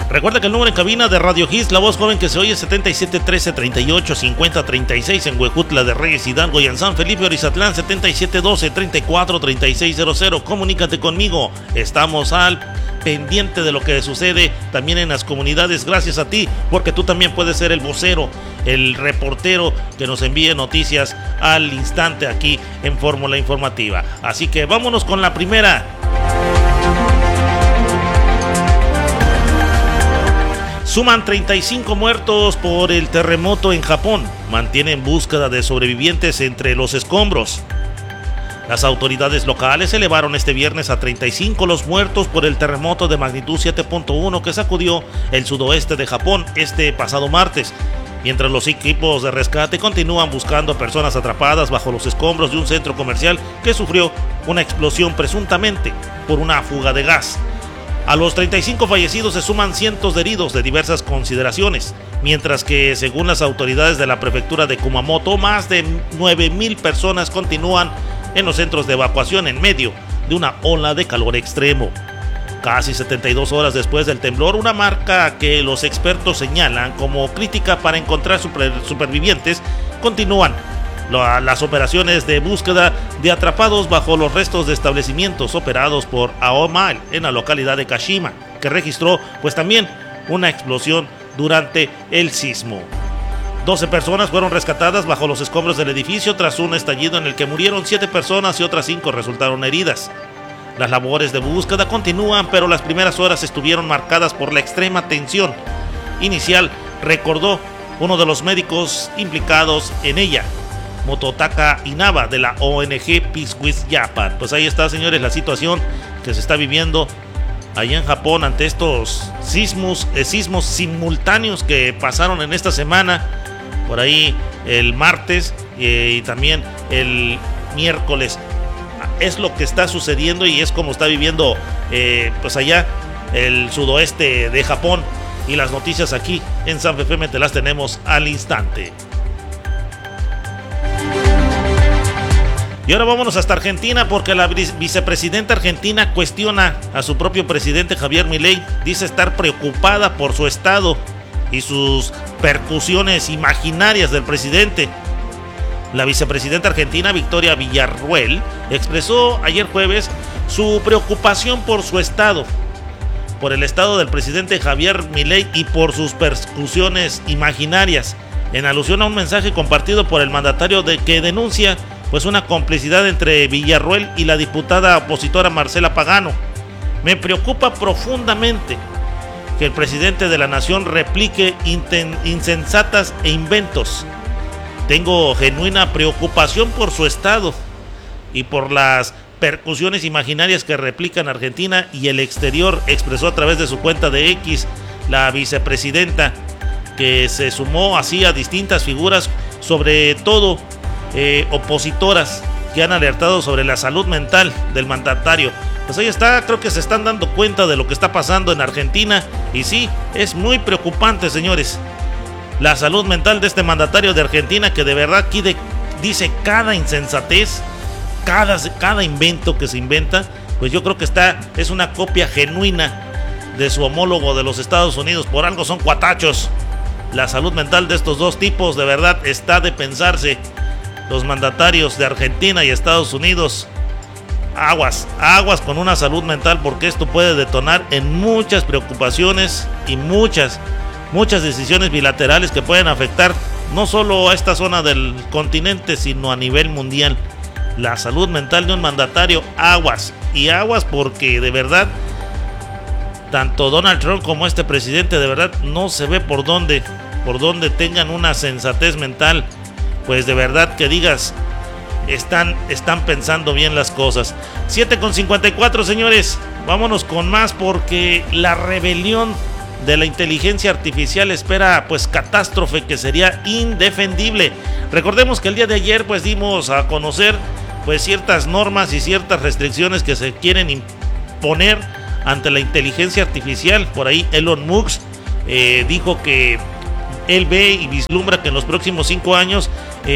Recuerda que el número en cabina de Radio Hits, la voz joven que se oye, es 7713-385036 en Huejutla de Reyes, Hidalgo, y en San Felipe, Orizatlán, 7712-343600. Comunícate conmigo, estamos al pendiente de lo que sucede también en las comunidades, gracias a ti, porque tú también puedes ser el vocero, el reportero que nos envíe noticias al instante aquí en Fórmula Informativa. Así que vámonos con la primera. Suman 35 muertos por el terremoto en Japón. Mantienen búsqueda de sobrevivientes entre los escombros. Las autoridades locales elevaron este viernes a 35 los muertos por el terremoto de magnitud 7.1 que sacudió el sudoeste de Japón este pasado martes, mientras los equipos de rescate continúan buscando a personas atrapadas bajo los escombros de un centro comercial que sufrió una explosión presuntamente por una fuga de gas. A los 35 fallecidos se suman cientos de heridos de diversas consideraciones, mientras que, según las autoridades de la prefectura de Kumamoto, más de 9,000 personas continúan en los centros de evacuación en medio de una ola de calor extremo. Casi 72 horas después del temblor, una marca que los expertos señalan como crítica para encontrar supervivientes, continúan las operaciones de búsqueda de atrapados bajo los restos de establecimientos operados por Aomai en la localidad de Kashima, que registró pues también una explosión durante el sismo. 12 personas fueron rescatadas bajo los escombros del edificio tras un estallido en el que murieron 7 personas y otras 5 resultaron heridas. Las labores de búsqueda continúan, pero las primeras horas estuvieron marcadas por la extrema tensión inicial, recordó uno de los médicos implicados en ella, Mototaka Inaba, de la ONG Peace with Japan. Pues ahí está, señores, la situación que se está viviendo allá en Japón ante estos sismos simultáneos que pasaron en esta semana, por ahí el martes y también el miércoles. Es lo que está sucediendo y es como está viviendo pues allá el sudoeste de Japón, y las noticias aquí en San FM te las tenemos al instante. Y ahora vámonos hasta Argentina, porque la vicepresidenta argentina cuestiona a su propio presidente Javier Milei. Dice estar preocupada por su estado y sus percusiones imaginarias del presidente. La vicepresidenta argentina Victoria Villarruel expresó ayer jueves su preocupación por su estado, por el estado del presidente Javier Milei y por sus percusiones imaginarias, en alusión a un mensaje compartido por el mandatario que denuncia pues una complicidad entre Villarruel y la diputada opositora Marcela Pagano. Me preocupa profundamente que el presidente de la nación replique insensatas e inventos. Tengo genuina preocupación por su estado y por las percusiones imaginarias que replican Argentina y el exterior, expresó a través de su cuenta de X la vicepresidenta, que se sumó así a distintas figuras, sobre todo opositoras, que han alertado sobre la salud mental del mandatario. Pues ahí está, creo que se están dando cuenta de lo que está pasando en Argentina, y sí, es muy preocupante, señores, la salud mental de este mandatario de Argentina, que de verdad aquí dice cada insensatez, cada invento que se inventa. Pues yo creo que es una copia genuina de su homólogo de los Estados Unidos. Por algo son cuatachos. La salud mental de estos dos tipos de verdad está de pensarse. Los mandatarios de Argentina y Estados Unidos, aguas con una salud mental, porque esto puede detonar en muchas preocupaciones y muchas decisiones bilaterales que pueden afectar no solo a esta zona del continente, sino a nivel mundial. La salud mental de un mandatario, aguas, porque de verdad tanto Donald Trump como este presidente de verdad no se ve por dónde tengan una sensatez mental, pues de verdad que digas, están pensando bien las cosas. 7:54, señores, vámonos con más, porque la rebelión de la inteligencia artificial espera pues catástrofe que sería indefendible. Recordemos que el día de ayer pues dimos a conocer pues ciertas normas y ciertas restricciones que se quieren imponer ante la inteligencia artificial. Por ahí Elon Musk dijo que él ve y vislumbra que en los próximos 5 años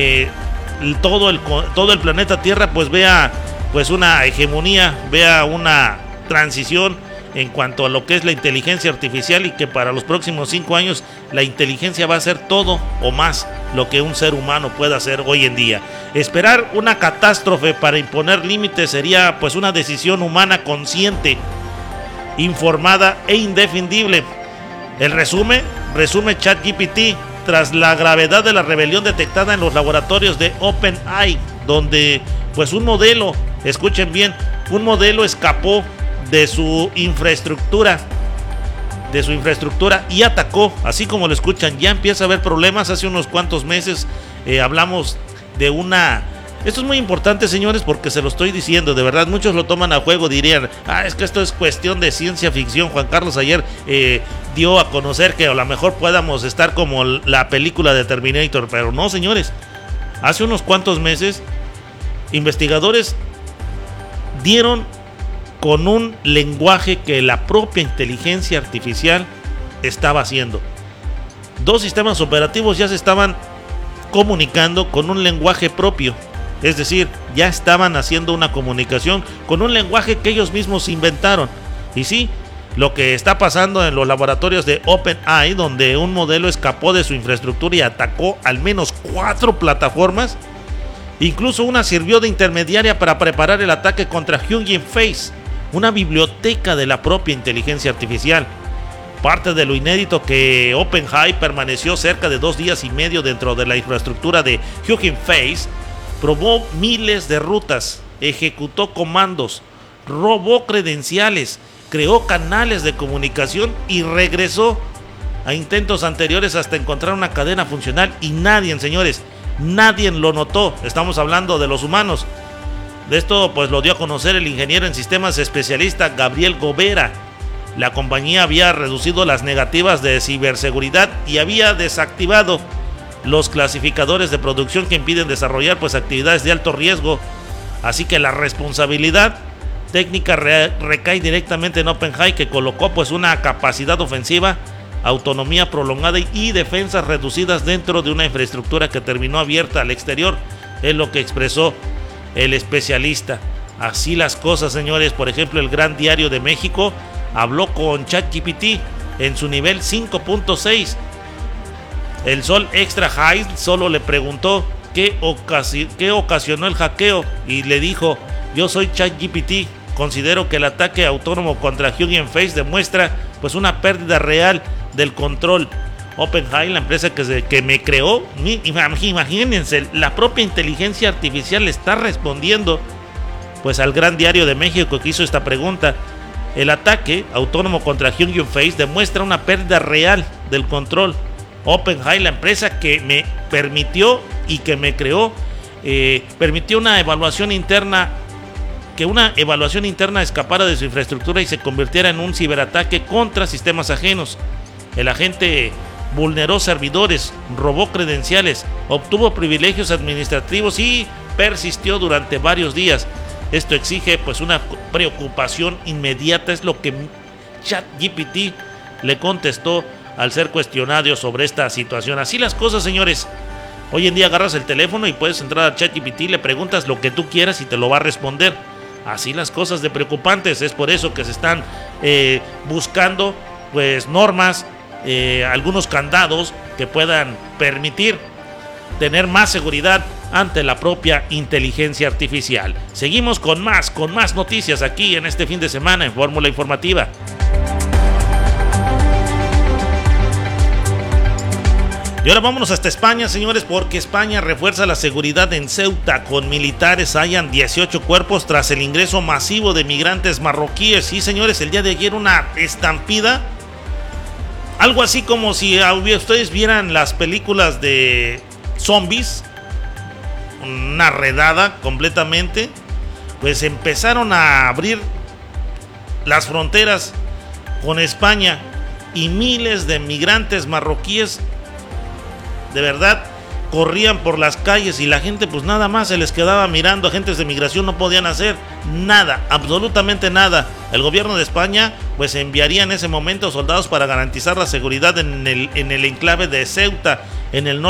todo el planeta Tierra pues vea pues una hegemonía, vea una transición en cuanto a lo que es la inteligencia artificial, y que para los próximos 5 años la inteligencia va a hacer todo o más lo que un ser humano pueda hacer hoy en día. Esperar una catástrofe para imponer límites sería pues una decisión humana consciente, informada e indefendible. El resume ChatGPT tras la gravedad de la rebelión detectada en los laboratorios de OpenAI, donde pues un modelo, escuchen bien, un modelo escapó de su infraestructura y atacó, así como lo escuchan. Ya empieza a haber problemas. Hace unos cuantos meses hablamos de una... Esto es muy importante, señores, porque se lo estoy diciendo, de verdad, muchos lo toman a juego, dirían, es que esto es cuestión de ciencia ficción. Juan Carlos ayer dio a conocer que a lo mejor podamos estar como la película de Terminator, pero no, señores. Hace unos cuantos meses, investigadores dieron con un lenguaje que la propia inteligencia artificial estaba haciendo. 2 sistemas operativos ya se estaban comunicando con un lenguaje propio. Es decir, ya estaban haciendo una comunicación con un lenguaje que ellos mismos inventaron. Y sí, lo que está pasando en los laboratorios de OpenAI, donde un modelo escapó de su infraestructura y atacó al menos 4 plataformas. Incluso una sirvió de intermediaria para preparar el ataque contra Hugging Face, una biblioteca de la propia inteligencia artificial. Parte de lo inédito que OpenAI permaneció cerca de 2 días y medio dentro de la infraestructura de Hugging Face. Probó miles de rutas, ejecutó comandos, robó credenciales, creó canales de comunicación y regresó a intentos anteriores hasta encontrar una cadena funcional, y nadie, señores, nadie lo notó. Estamos hablando de los humanos. De esto pues lo dio a conocer el ingeniero en sistemas especialista Gabriel Gobera. La compañía había reducido las negativas de ciberseguridad y había desactivado los clasificadores de producción que impiden desarrollar pues actividades de alto riesgo. Así que la responsabilidad técnica recae directamente en OpenAI, que colocó pues una capacidad ofensiva, autonomía prolongada y defensas reducidas dentro de una infraestructura que terminó abierta al exterior, es lo que expresó el especialista. Así las cosas, señores. Por ejemplo, el Gran Diario de México habló con ChatGPT en su nivel 5.6. El Sol Extra High solo le preguntó qué ocasionó el hackeo y le dijo: yo soy ChatGPT, considero que el ataque autónomo contra Hugging Face demuestra pues una pérdida real del control. OpenAI, la empresa que me creó, imagínense, la propia inteligencia artificial le está respondiendo pues al Gran Diario de México, que hizo esta pregunta. El ataque autónomo contra Hugging Face demuestra una pérdida real del control. OpenAI, la empresa que me permitió y que me creó, permitió una evaluación interna escapara de su infraestructura y se convirtiera en un ciberataque contra sistemas ajenos. El agente vulneró servidores, robó credenciales, obtuvo privilegios administrativos y persistió durante varios días. Esto exige pues una preocupación inmediata, es lo que ChatGPT le contestó al ser cuestionado sobre esta situación. Así las cosas, señores. Hoy en día agarras el teléfono y puedes entrar a ChatGPT, le preguntas lo que tú quieras y te lo va a responder. Así las cosas de preocupantes. Es por eso que se están buscando pues normas, algunos candados que puedan permitir tener más seguridad ante la propia inteligencia artificial. Seguimos con más noticias aquí en este fin de semana en Fórmula Informativa. Y ahora vámonos hasta España, señores, porque España refuerza la seguridad en Ceuta. Con militares hallan 18 cuerpos tras el ingreso masivo de migrantes marroquíes. Sí, señores, el día de ayer una estampida, algo así como si ustedes vieran las películas de zombies, una redada completamente. Pues empezaron a abrir las fronteras con España y miles de migrantes marroquíes de verdad corrían por las calles y la gente pues nada más se les quedaba mirando. Agentes de migración no podían hacer nada, absolutamente nada. El gobierno de España pues enviaría en ese momento soldados para garantizar la seguridad en el enclave de Ceuta, en el norte